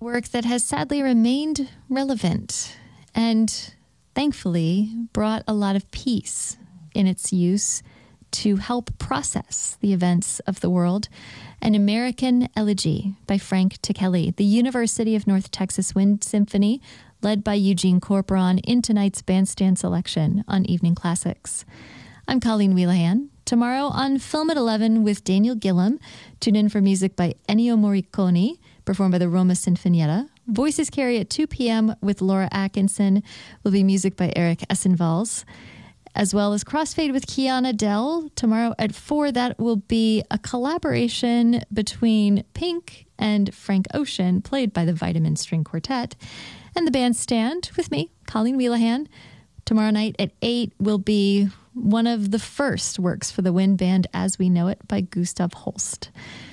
Work that has sadly remained relevant and thankfully brought a lot of peace in its use to help process the events of the world. An American Elegy by Frank Ticheli, the University of North Texas Wind Symphony, led by Eugene Corporon, in tonight's bandstand selection on Evening Classics. I'm Colleen Wheelahan. Tomorrow on Film at 11 with Daniel Gillam, tune in for music by Ennio Morricone, performed by the Roma Sinfonietta. Voices Carry at 2 p.m. with Laura Atkinson will be music by Eric Essenvals, as well as Crossfade with Kiana Dell. Tomorrow at 4, that will be a collaboration between Pink and Frank Ocean, played by the Vitamin String Quartet. And the bandstand with me, Colleen Wheelahan. Tomorrow night at 8 will be one of the first works for the wind band as we know it by Gustav Holst.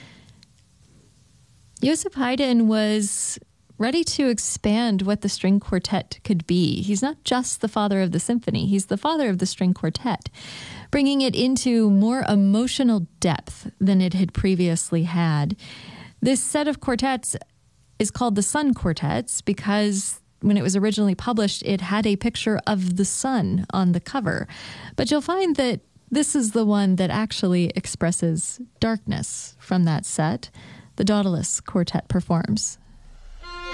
Joseph Haydn was ready to expand what the string quartet could be. He's not just the father of the symphony, he's the father of the string quartet, bringing it into more emotional depth than it had previously had. This set of quartets is called the Sun Quartets because when it was originally published, it had a picture of the sun on the cover. But you'll find that this is the one that actually expresses darkness from that set. The Daedalus Quartet performs.